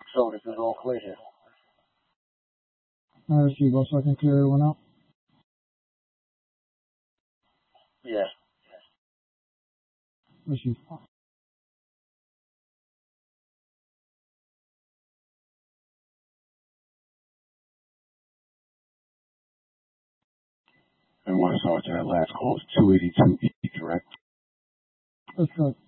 So this is all clear here. Alright, Steve, so I can clear everyone out. Yeah. Let's see. And when I saw that last call was 282E, correct? That's correct.